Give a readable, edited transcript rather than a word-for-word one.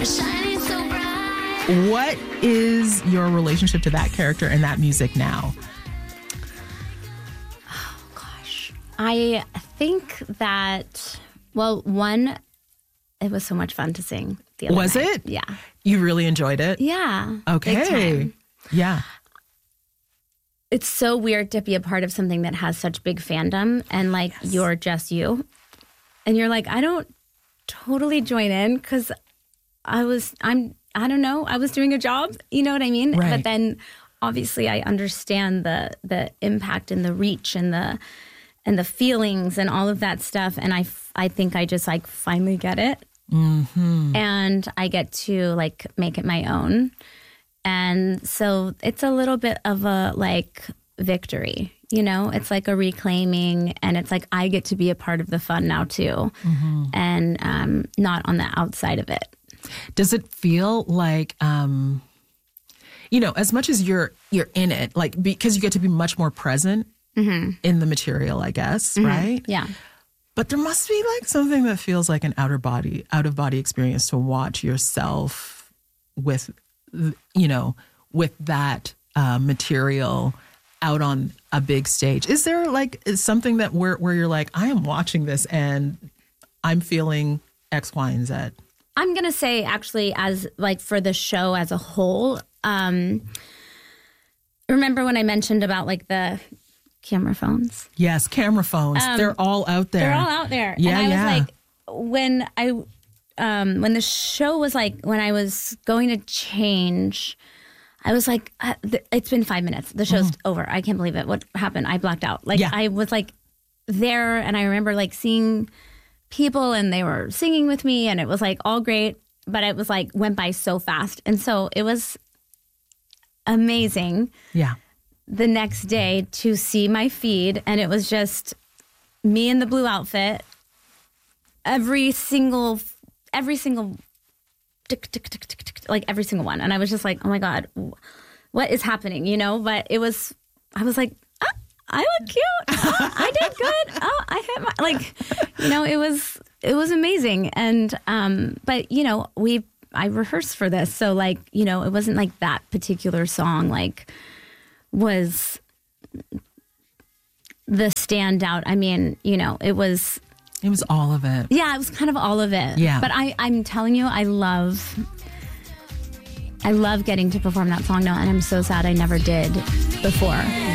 shining so bright. What is your relationship to that character and that music now? I think that, well, one, it was so much fun to sing the other Was night. it? Yeah. You really enjoyed it? Yeah. Okay. Big time. Yeah. It's so weird to be a part of something that has such big fandom and like you're just you. And you're like, I don't totally join in because I don't know, I was doing a job. You know what I mean? Right. But then obviously I understand the impact and the reach and the feelings and all of that stuff. And I think I just like finally get it. Mm-hmm. And I get to like make it my own. And so it's a little bit of a like victory, you know, it's like a reclaiming and it's like I get to be a part of the fun now too. Mm-hmm. And not on the outside of it. Does it feel like, you know, as much as you're in it, like because you get to be much more present in the material, I guess, right? Yeah. But there must be like something that feels like an out of body experience to watch yourself with, you know, with that material out on a big stage. Is there like something that where you're like, I am watching this and I'm feeling X, Y, and Z? I'm going to say actually as like for the show as a whole, remember when I mentioned about like the camera phones? Yes, camera phones. They're all out there. They're all out there. Yeah, and I yeah. was like, when the show was like, when I was going to change, I was like, it's been 5 minutes. The show's over. I can't believe it. What happened? I blacked out. Like I was like there and I remember like seeing people and they were singing with me and it was like all great, but it was like went by so fast. And so it was amazing. Yeah. The next day to see my feed and it was just me in the blue outfit, every single tick, tick, tick, tick, tick, like every single one. And I was just like, oh my God, what is happening? You know, but I was like, I look cute. Oh, I did good. Oh, I hit my, like, you know, it was amazing. And, but you know, I rehearsed for this. So like, you know, it wasn't like that particular song, like was the standout. I mean, you know, it was all of it. Yeah, it was kind of all of it. Yeah. But I'm telling you, I love getting to perform that song now, and I'm so sad I never did before.